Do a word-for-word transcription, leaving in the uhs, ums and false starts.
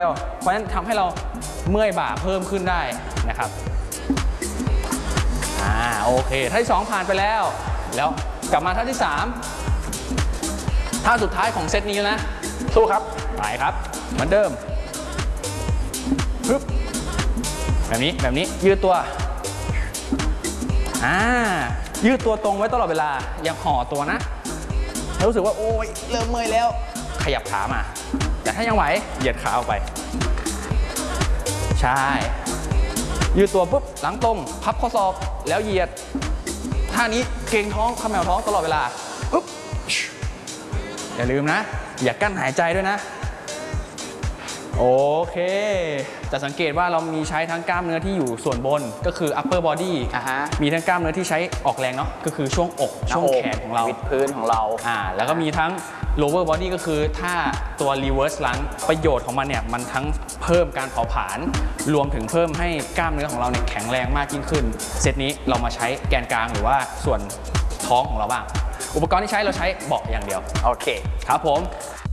เพราะฉะนั้นทำให้เราเมื่อยบ่าเพิ่มขึ้นได้นะครับอ่าโอเคท่าที่สองผ่านไปแล้วแล้วกลับมาท่าที่สามท่าสุดท้ายของเซตนี้นะสู้ครับไปครับเหมือนเดิมปึ๊บแบบนี้แบบนี้ยืดตัวอ่ายืดตัวตรงไว้ตลอดเวลาอย่าห่อตัวนะแล้วรู้สึกว่าโอ้ยเริ่มเมื่อยแล้วขยับขามาแต่ถ้ายังไหวเหยียดขาออกไปใช่ยืดตัวปุ๊บหลังตรงพับข้อศอกแล้วเหยียดท่านี้เกร็งท้องเขมวท้องตลอดเวลาปุ๊บอย่าลืมนะอย่ากั้นหายใจด้วยนะโอเคจะสังเกตว่าเรามีใช้ทั้งกล้ามเนื้อที่อยู่ส่วนบนก็คือ upper body อ่าฮะมีทั้งกล้ามเนื้อที่ใช้ออกแรงเนาะก็คือช่วงอกช่วงแขนของเราวิดพื้นของเราอ่าแล้วก็มีทั้ง lower body ก็คือถ้าตัว reverse lunge ประโยชน์ของมันเนี่ยมันทั้งเพิ่มการเผาผลาญรวมถึงเพิ่มให้กล้ามเนื้อของเราเนี่ยแข็งแรงมากยิ่งขึ้นเซตนี้เรามาใช้แกนกลางหรือว่าส่วนท้องของเราบ้างอุปกรณ์ที่ใช้เราใช้เบาะอย่างเดียวโอเคครับผม